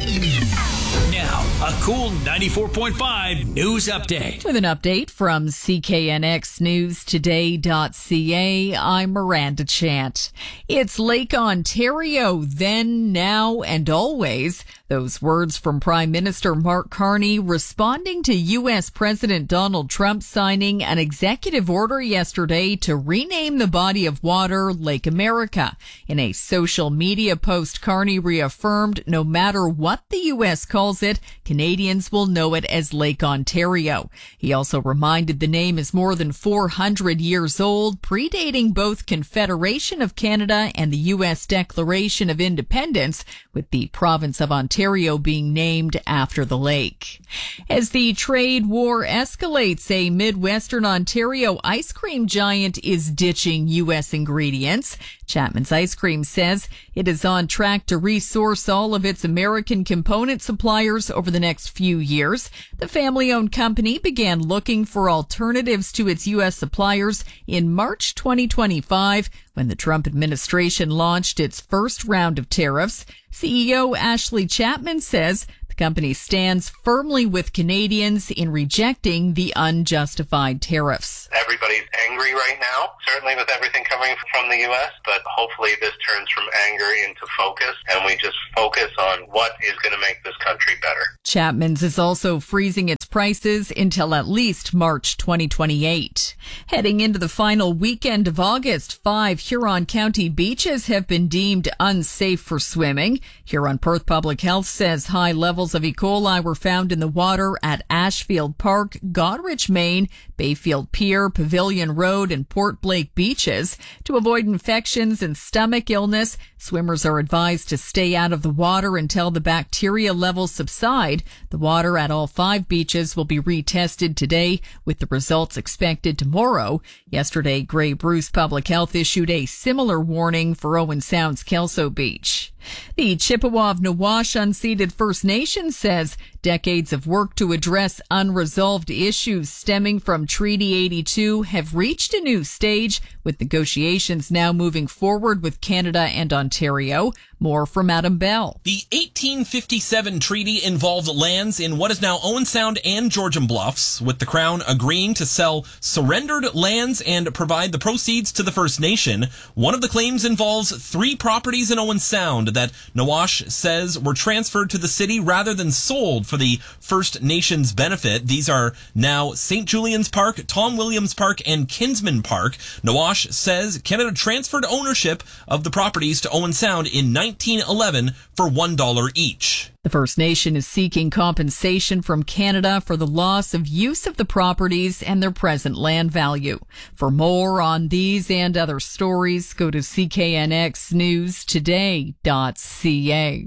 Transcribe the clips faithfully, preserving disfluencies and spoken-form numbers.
Now, a cool ninety-four point five news update. With an update from C K N X News Today dot C A, I'm Miranda Chant. It's Lake Ontario, then, now, and always. Those words from Prime Minister Mark Carney responding to U S President Donald Trump signing an executive order yesterday to rename the body of water Lake America. In a social media post, Carney reaffirmed no matter what the U S calls it, Canadians will know it as Lake Ontario. He also reminded the name is more than four hundred years old, predating both Confederation of Canada and the U S Declaration of Independence, with the province of Ontario being named after the lake. As the trade war escalates, a Midwestern Ontario ice cream giant is ditching U S ingredients. Chapman's Ice Cream says it is on track to resource all of its American component suppliers over the next few years. The family-owned company began looking for alternatives to its U S suppliers in March twenty twenty-five when the Trump administration launched its first round of tariffs. C E O Ashley Chapman says the company stands firmly with Canadians in rejecting the unjustified tariffs. Everybody's angry right now, certainly with everything coming from the U S, but hopefully this turns from anger into focus, and we just focus on what is going to make this country better. Chapman's is also freezing its prices until at least March twenty twenty-eight. Heading into the final weekend of August, five Huron County beaches have been deemed unsafe for swimming. Huron-Perth Public Health says high levels of E. coli were found in the water at Ashfield Park, Godrich, Maine, Bayfield Pier, Pavilion Road, and Port Blake beaches. To avoid infections and stomach illness, swimmers are advised to stay out of the water until the bacteria levels subside. The water at all five beaches will be retested today, with the results expected tomorrow. Yesterday, Grey Bruce Public Health issued a similar warning for Owen Sound's Kelso Beach. The Chippewa of Nawash Unceded First Nation says decades of work to address unresolved issues stemming from Treaty eighty-two have reached a new stage, with negotiations now moving forward with Canada and Ontario. More from Adam Bell. The eighteen fifty-seven treaty involved lands in what is now Owen Sound and Georgian Bluffs, with the Crown agreeing to sell surrendered lands and provide the proceeds to the First Nation. One of the claims involves three properties in Owen Sound that Nawash says were transferred to the city rather than sold for the First Nations benefit. These are now Saint Julian's Park, Tom Williams Park, and Kinsman Park. Nawash says Canada transferred ownership of the properties to Owen Sound in nineteen eleven for one dollar each. The First Nation is seeking compensation from Canada for the loss of use of the properties and their present land value. For more on these and other stories, go to C K N X News Today dot C A.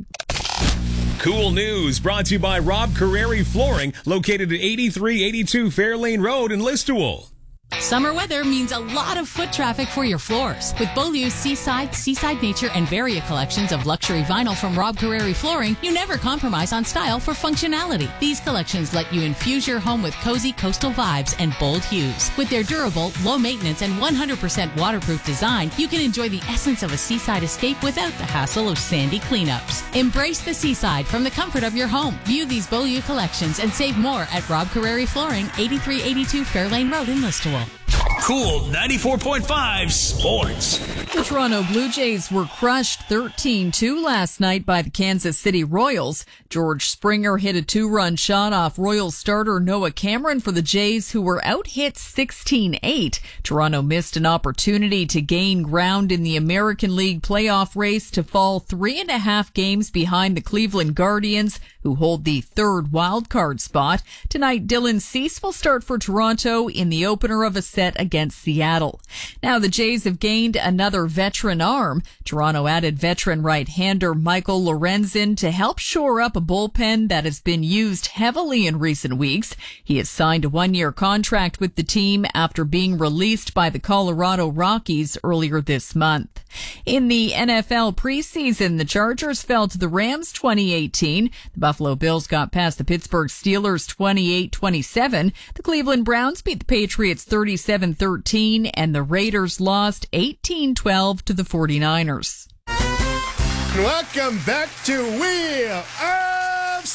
Cool news brought to you by Rob Carreri Flooring, located at eighty-three eighty-two Fairlane Road in Listowel. Summer weather means a lot of foot traffic for your floors. With Beaulieu's Seaside, Seaside Nature, and Varia collections of luxury vinyl from Rob Carreri Flooring, you never compromise on style for functionality. These collections let you infuse your home with cozy coastal vibes and bold hues. With their durable, low maintenance, and one hundred percent waterproof design, you can enjoy the essence of a seaside escape without the hassle of sandy cleanups. Embrace the seaside from the comfort of your home. View these Beaulieu collections and save more at Rob Carreri Flooring, eighty-three eighty-two Fairlane Road in Listowel. Cool ninety-four point five Sports. The Toronto Blue Jays were crushed thirteen two last night by the Kansas City Royals. George Springer hit a two-run shot off Royals starter Noah Cameron for the Jays, who were out-hit sixteen eight. Toronto missed an opportunity to gain ground in the American League playoff race to fall three and a half games behind the Cleveland Guardians, who hold the third wildcard spot. Tonight, Dylan Cease will start for Toronto in the opener of a set against Seattle. Now the Jays have gained another veteran arm. Toronto added veteran right-hander Michael Lorenzen to help shore up a bullpen that has been used heavily in recent weeks. He has signed a one-year contract with the team after being released by the Colorado Rockies earlier this month. In the N F L preseason, the Chargers fell to the Rams twenty eighteen. The Buffalo Bills got past the Pittsburgh Steelers twenty-eight twenty-seven. The Cleveland Browns beat the Patriots thirty-seven thirteen, and the Raiders lost eighteen twelve to the forty-niners. Welcome back to We Are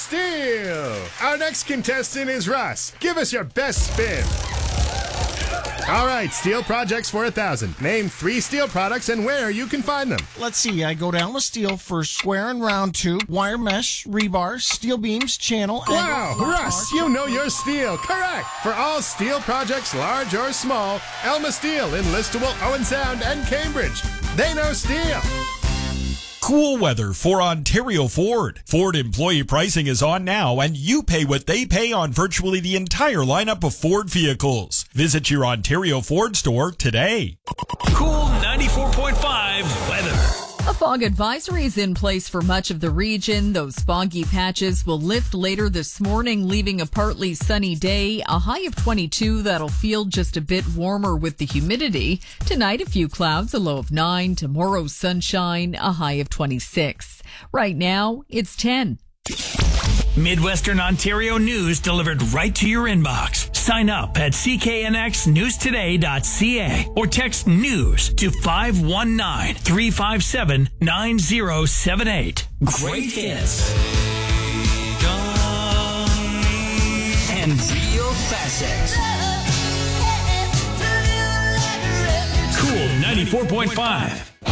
Steel. Our next contestant is Russ. Give us your best spin. All right, steel projects for a thousand. Name three steel products and where you can find them. Let's see, I go down with steel for square and round tube, wire mesh, rebar, steel beams, channel, and... Wow, Russ, you know your steel. Correct. For all steel projects, large or small, Elma Steel in Listowel, Owen Sound, and Cambridge. They know steel. Cool weather for Ontario Ford. Ford employee pricing is on now, and you pay what they pay on virtually the entire lineup of Ford vehicles. Visit your Ontario Ford store today. Cool ninety-four point five weather. A fog advisory is in place for much of the region. Those foggy patches will lift later this morning, leaving a partly sunny day. A high of twenty-two that'll feel just a bit warmer with the humidity. Tonight, a few clouds, a low of nine. Tomorrow, sunshine, a high of twenty-six. Right now, it's ten. Midwestern Ontario news delivered right to your inbox. Sign up at c k n x news today dot c a or text news to five one nine, three five seven, nine zero seven eight. Great hits and real classics. Cool ninety-four point five.